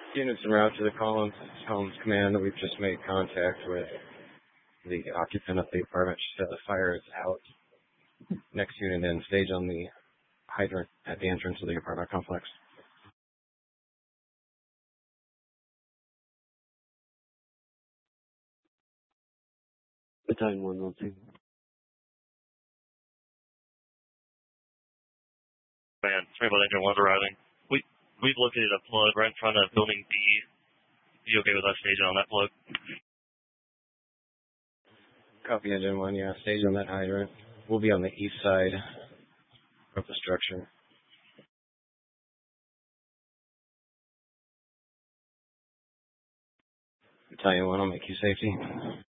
Units en route to the Collins Command. We've just made contact with the occupant of the apartment. She said the fire is out. Next unit in, stage on the hydrant at the entrance of the apartment complex. Battalion 112. Man, sorry about Engine 1's arriving. We've located a plug right in front of Building B. You okay with us staging on that plug? Copy, Engine 1, yeah, stage on that hydrant. We'll be on the east side of the structure. Battalion 1, I'll make you safety.